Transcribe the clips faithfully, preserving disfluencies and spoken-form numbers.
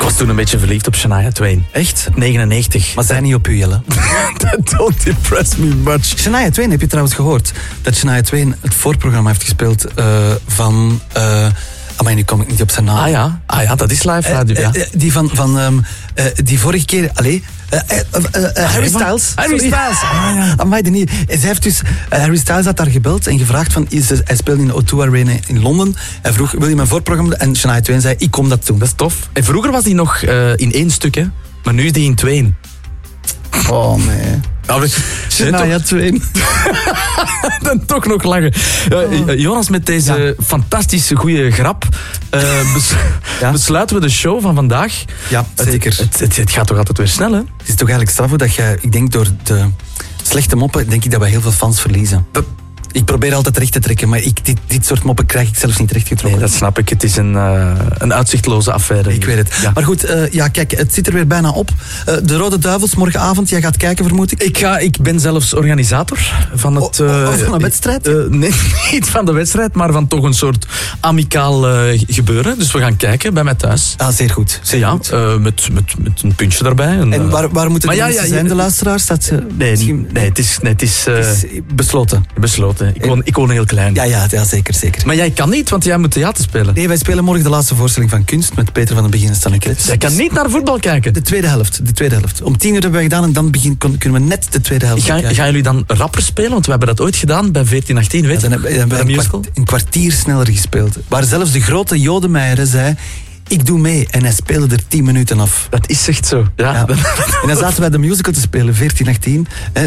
was toen een beetje verliefd op Shania Twain. Echt? negenennegentig. Maar zij niet op u, Jelle. That don't impress me much. Shania Twain, heb je trouwens gehoord dat Shania Twain het voorprogramma heeft gespeeld uh, van... Uh, Amai, nu kom ik niet op zijn naam. Ah ja, ah, ja dat is live radio. Uh, ja. uh, die van, van um, uh, die vorige keer... Allee, uh, uh, uh, uh, Harry Styles. Harry Sorry. Styles. Ah, ja. Amai, de niet. Zij heeft dus, uh, Harry Styles had daar gebeld en gevraagd van... Is, hij speelde in de O twee Arena in Londen. Hij vroeg, wil je mijn voorprogramma? En Shania Twain zei, ik kom dat doen. Dat is tof. En vroeger was die nog uh, in één stuk, hè. Maar nu is die in tweeën. Oh, nee. Nou, Shania Twain. Dan toch nog lachen. Uh, Jonas, met deze ja. fantastische goede grap uh, bes- ja. besluiten we de show van vandaag. Ja, zeker. Het, het, het, het gaat toch altijd weer snel, hè? Het is toch eigenlijk straf dat je, ik denk door de slechte moppen, denk ik dat we heel veel fans verliezen. Dat, ik probeer altijd recht te trekken, maar ik, dit, dit soort moppen krijg ik zelfs niet recht getrokken. Nee, dat snap ik. Het is een, uh, een uitzichtloze affaire. Ik weet het. Ja. Maar goed, uh, ja, kijk, het zit er weer bijna op. Uh, de Rode Duivels, morgenavond, jij gaat kijken, vermoed ik? Ik, ga, ik ben zelfs organisator van het... Uh, oh, oh, van een wedstrijd? Uh, nee, niet van de wedstrijd, maar van toch een soort amicaal uh, gebeuren. Dus we gaan kijken bij mij thuis. Ah, zeer goed. Zeer ja, goed. Uh, met, met, met een puntje daarbij. En, en waar, waar moeten de ja, mensen ja, zijn, ja, de luisteraars? Dat ze, nee, misschien... nee, het is... Nee, het is, uh, het is besloten. Besloten. Ik woon, ik woon heel klein. Ja, ja, ja, zeker, zeker. Maar jij kan niet, want jij moet theater spelen. Nee, wij spelen morgen de laatste voorstelling van Kunst met Peter van den Begin en Stanley Krets. Jij kan niet naar voetbal kijken. De tweede helft, de tweede helft. Om tien uur hebben we gedaan en dan begin, kunnen we net de tweede helft Ga, gaan jullie dan rapper spelen? Want we hebben dat ooit gedaan bij veertien achttien, weet je? Ja, dan hebben we een, kwart, een kwartier sneller gespeeld. Waar zelfs de grote Jodemeyer zei... Ik doe mee. En hij speelde er tien minuten af. Dat is echt zo. Ja. Ja. En dan zaten wij de musical te spelen, veertien achttien.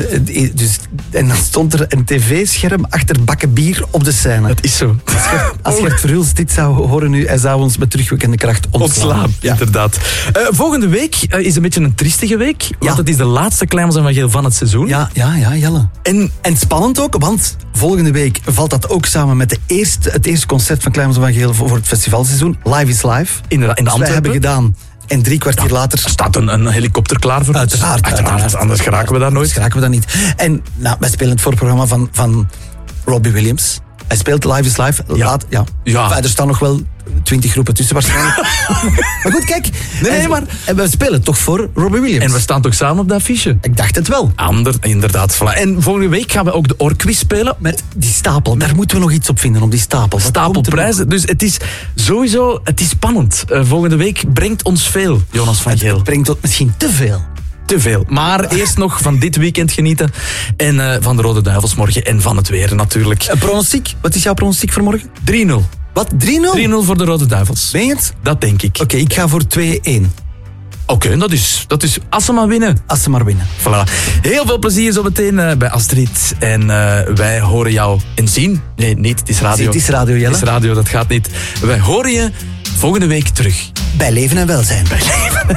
Dus, en dan stond er een tv-scherm achter bakken bier op de scène. Dat is zo. Als Gert, als Gert Verhulst dit zou horen nu, hij zou ons met terugwerkende kracht ontslaan. Ontslaan, ja. Inderdaad. Uh, volgende week uh, is een beetje een triestige week. Want ja. het is de laatste Kleinmans van het seizoen. Ja, ja, ja, Jelle. En, en spannend ook, want volgende week valt dat ook samen met de eerste, het eerste concert van Kleinmans van Geel voor het festivalseizoen. Live is Live. Inderdaad, in de dus wij hebben gedaan. En drie kwartier ja, later... Er staat een, een helikopter klaar voor uiteraard, ons. Uiteraard, uiteraard. Anders geraken we daar nooit. Anders geraken we daar niet. En nou, wij spelen het voorprogramma van, van Robbie Williams. Hij speelt Live is Live. Ja. Laat, ja. Ja. Enfin, er staan nog wel twintig groepen tussen waarschijnlijk. Maar goed, kijk. Nee, en, nee, maar... En we spelen toch voor Robbie Williams. En we staan toch samen op dat affiche? Ik dacht het wel. Ander, inderdaad. Voilà. En volgende week gaan we ook de Orquiz spelen. Met die stapel. Daar moeten we nog iets op vinden, op die stapel. Stapelprijzen. Dus het is sowieso, het is spannend. Uh, volgende week brengt ons veel, Jonas van Geel. Het brengt ons misschien te veel. Te veel. Maar eerst nog van dit weekend genieten. En uh, van de Rode Duivels morgen. En van het weer natuurlijk. Een pronostiek? Wat is jouw pronostiek voor morgen? drie nul. Wat? drie nul? drie nul voor de Rode Duivels. Meen je het? Dat denk ik. Oké, okay, ik ga voor twee een. Oké, okay, dat, is, dat is... Als ze maar winnen. Als ze maar winnen. Voilà. Heel veel plezier zo meteen uh, bij Astrid. En uh, wij horen jou en zien. Nee, niet. Het is radio. Het is radio, Jelle. Het is radio, dat gaat niet. Wij horen je volgende week terug. Bij Leven en Welzijn. Bij Leven